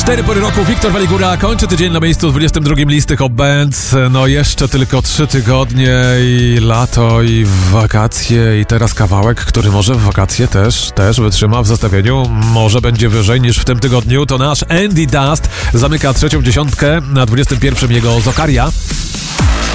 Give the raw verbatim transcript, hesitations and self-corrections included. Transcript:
Cztery pory roku, Wiktor Waligura kończy tydzień na miejscu dwudziestym drugim listy Hot Band. No jeszcze tylko trzy tygodnie i lato i wakacje i teraz kawałek, który może w wakacje też, też wytrzyma w zestawieniu. Może będzie wyżej niż w tym tygodniu. To nasz Andy Dust zamyka trzecią dziesiątkę, na dwudziestym pierwszym jego Zokaria.